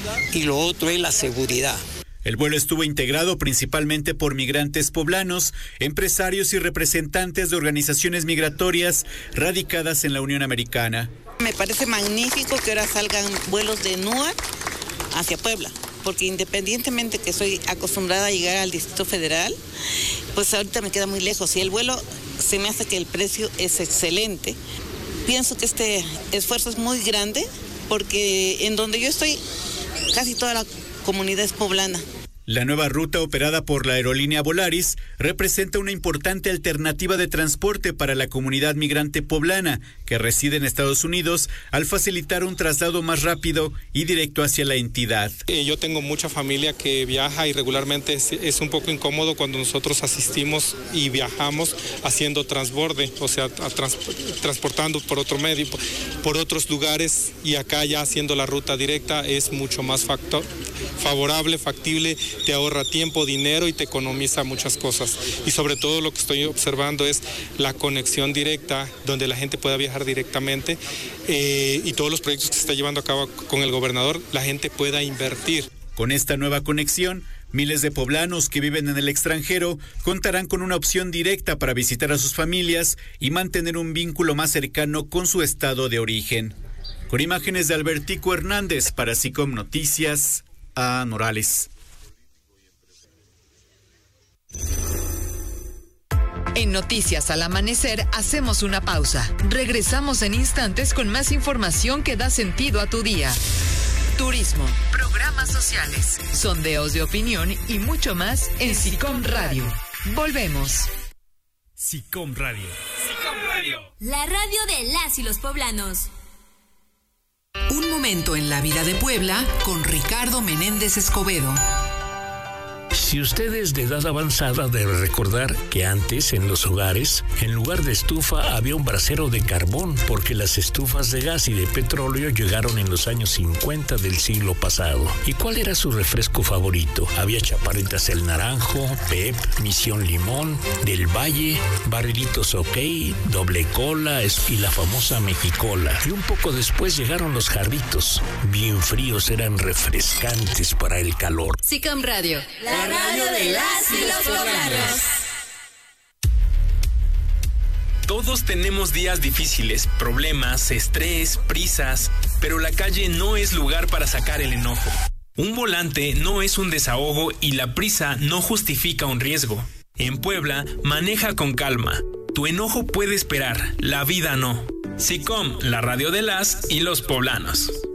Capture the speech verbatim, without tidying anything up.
y lo otro es la seguridad. El vuelo estuvo integrado principalmente por migrantes poblanos, empresarios y representantes de organizaciones migratorias radicadas en la Unión Americana. Me parece magnífico que ahora salgan vuelos de Newark hacia Puebla, porque independientemente que soy acostumbrada a llegar al Distrito Federal, pues ahorita me queda muy lejos y el vuelo se me hace que el precio es excelente. Pienso que este esfuerzo es muy grande porque en donde yo estoy casi toda la comunidad es poblana. La nueva ruta operada por la aerolínea Volaris representa una importante alternativa de transporte para la comunidad migrante poblana que reside en Estados Unidos al facilitar un traslado más rápido y directo hacia la entidad. Eh, yo tengo mucha familia que viaja y regularmente es, es un poco incómodo cuando nosotros asistimos y viajamos haciendo transborde, o sea, a trans, transportando por otro medio, por, por otros lugares, y acá ya haciendo la ruta directa es mucho más factor, favorable, factible. Te ahorra tiempo, dinero y te economiza muchas cosas. Y sobre todo lo que estoy observando es la conexión directa, donde la gente pueda viajar directamente eh, y todos los proyectos que se está llevando a cabo con el gobernador, la gente pueda invertir. Con esta nueva conexión, miles de poblanos que viven en el extranjero contarán con una opción directa para visitar a sus familias y mantener un vínculo más cercano con su estado de origen. Con imágenes de Albertico Hernández para SICOM Noticias, A. Morales. En Noticias al Amanecer hacemos una pausa. Regresamos en instantes con más información que da sentido a tu día. Turismo, programas sociales, sondeos de opinión y mucho más en SICOM Radio. Volvemos. SICOM Radio. SICOM Radio. La radio de las y los poblanos. Un momento en la vida de Puebla con Ricardo Menéndez Escobedo. Si usted es de edad avanzada, debe recordar que antes en los hogares, en lugar de estufa, había un brasero de carbón, porque las estufas de gas y de petróleo llegaron en los años cincuenta del siglo pasado. ¿Y cuál era su refresco favorito? Había Chaparritas El Naranjo, Pep, Misión Limón, Del Valle, Barrilitos OK, Doble Cola y la famosa Mexicola. Y un poco después llegaron los jarritos. Bien fríos, eran refrescantes para el calor. SICOM Radio. La radio de las y los poblanos. Todos tenemos días difíciles, problemas, estrés, prisas, pero la calle no es lugar para sacar el enojo. Un volante no es un desahogo y la prisa no justifica un riesgo. En Puebla, maneja con calma. Tu enojo puede esperar, la vida no. SICOM, la radio de las y los poblanos.